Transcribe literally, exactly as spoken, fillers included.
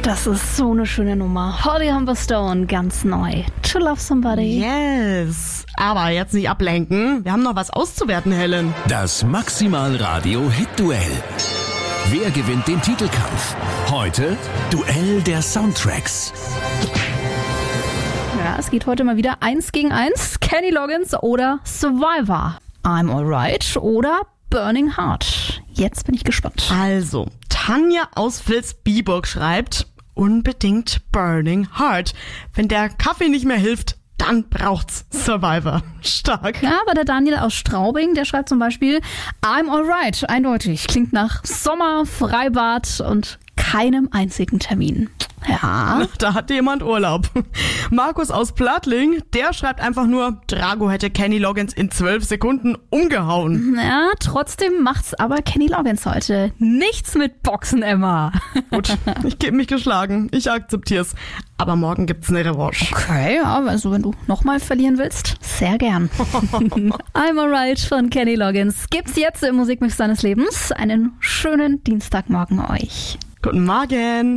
das ist so eine schöne Nummer. Holly Humber Stone, ganz neu. To Love Somebody. Yes. Aber jetzt nicht ablenken. Wir haben noch was auszuwerten, Helen. Das Maximal Radio Hit-Duell. Wer gewinnt den Titelkampf? Heute Duell der Soundtracks. Ja, es geht heute mal wieder eins gegen eins. Kenny Loggins oder Survivor. I'm Alright oder Burning Heart. Jetzt bin ich gespannt. Also, Tanja aus Vilsbiburg schreibt, unbedingt Burning Heart. Wenn der Kaffee nicht mehr hilft, dann braucht's Survivor. Stark. Ja, aber der Daniel aus Straubing, der schreibt zum Beispiel I'm Alright. Eindeutig. Klingt nach Sommer, Freibad und keinem einzigen Termin. Ja. Da hat jemand Urlaub. Markus aus Plattling, der schreibt einfach nur, Drago hätte Kenny Loggins in zwölf Sekunden umgehauen. Ja, trotzdem macht's aber Kenny Loggins heute. Nichts mit Boxen, Emma. Gut, ich gebe mich geschlagen. Ich akzeptier's. Aber morgen gibt's eine Revanche. Okay, ja, also wenn du nochmal verlieren willst, sehr gern. I'm Alright von Kenny Loggins gibt's jetzt im Musikmix deines Lebens. Einen schönen Dienstagmorgen euch. Guten Morgen.